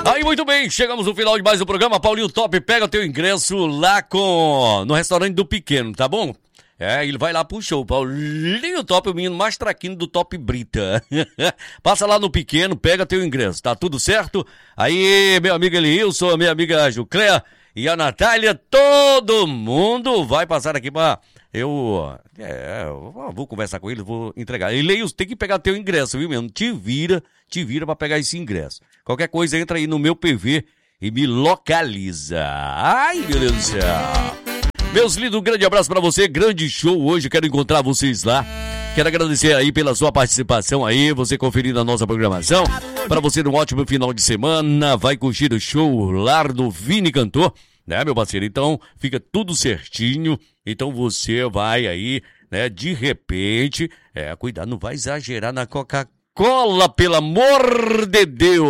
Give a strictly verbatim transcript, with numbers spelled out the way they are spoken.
Aí, muito bem, chegamos no final de mais um programa. Paulinho Top, pega teu ingresso lá com no restaurante do Pequeno, tá bom? É, ele vai lá pro show. Paulinho Top, o menino mais traquino do Top Brita. Passa lá no Pequeno, pega teu ingresso, tá tudo certo? Aí, meu amigo Eliilson, minha amiga Jucléa e a Natália, todo mundo vai passar aqui pra... Eu, é, eu vou conversar com ele, vou entregar. Eliilson, tem que pegar teu ingresso, viu, mesmo? Te vira, te vira pra pegar esse ingresso. Qualquer coisa, entra aí no meu P V e me localiza. Ai, meu Deus do céu. Meus lindos, um grande abraço pra você, grande show hoje, quero encontrar vocês lá. Quero agradecer aí pela sua participação aí, você conferindo a nossa programação. Pra você um ótimo final de semana, vai curtir o show Lar do Vini Cantor, né, meu parceiro? Então, fica tudo certinho, então você vai aí, né, de repente, é, cuidado, não vai exagerar na Coca-Cola, pelo amor de Deus.